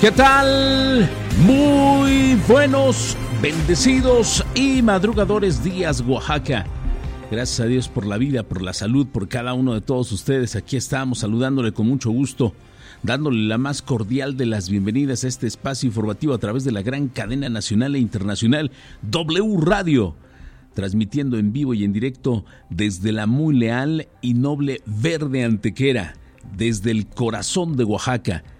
¿Qué tal? Muy buenos, bendecidos y madrugadores días, Oaxaca. Gracias a Dios por la vida, por la salud, por cada uno de todos ustedes. Aquí estamos saludándole con mucho gusto, dándole la más cordial de las bienvenidas a este espacio informativo a través de la gran cadena nacional e internacional W Radio, transmitiendo en vivo y en directo desde la muy leal y noble Verde Antequera, desde el corazón de Oaxaca,